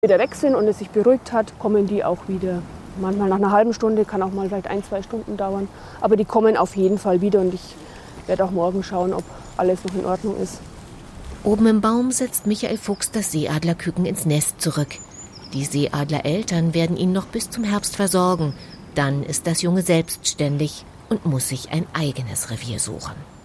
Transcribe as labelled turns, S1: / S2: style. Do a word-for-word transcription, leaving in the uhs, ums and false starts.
S1: wieder weg sind und es sich beruhigt hat, kommen die auch wieder. Manchmal nach einer halben Stunde, kann auch mal vielleicht ein, zwei Stunden dauern. Aber die kommen auf jeden Fall wieder und ich werde auch morgen schauen, ob alles noch in Ordnung ist.
S2: Oben im Baum setzt Michael Fuchs das Seeadlerküken ins Nest zurück. Die Seeadlereltern werden ihn noch bis zum Herbst versorgen. Dann ist das Junge selbstständig und muss sich ein eigenes Revier suchen.